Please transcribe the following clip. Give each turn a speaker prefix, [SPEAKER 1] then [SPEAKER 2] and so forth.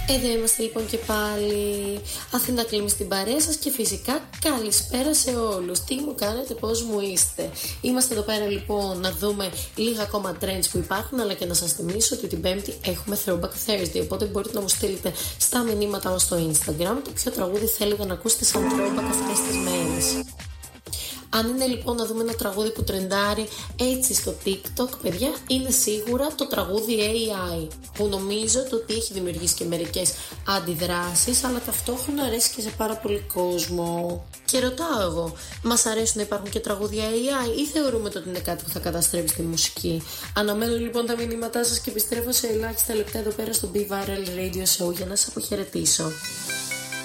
[SPEAKER 1] Εδώ είμαστε λοιπόν και πάλι. Αθήνα Κλίμη στην παρέα σας και φυσικά καλησπέρα σε όλους. Τι μου κάνετε, πώς μου είστε? Είμαστε εδώ πέρα λοιπόν να δούμε λίγα ακόμα trends που υπάρχουν, αλλά και να σας θυμίσω ότι την Πέμπτη έχουμε Throwback Thursday. Οπότε μπορείτε να μου στείλετε στα μηνύματα μας στο Instagram το ποιο τραγούδι θέλετε να ακούσετε σαν throwback αυτές τις μέρες. Αν είναι λοιπόν να δούμε ένα τραγούδι που τρεντάρει έτσι στο TikTok, παιδιά, είναι σίγουρα το τραγούδι AI, που νομίζω το ότι έχει δημιουργήσει και μερικές αντιδράσεις, αλλά ταυτόχρονα αρέσει και σε πάρα πολύ κόσμο. Και ρωτάω εγώ, μας αρέσουν να υπάρχουν και τραγούδια AI ή θεωρούμε ότι είναι κάτι που θα καταστρέψει τη μουσική? Αναμένω λοιπόν τα μηνύματά σας και επιστρέφω σε ελάχιστα λεπτά εδώ πέρα στο Be Viral Radio Show για να σας αποχαιρετήσω.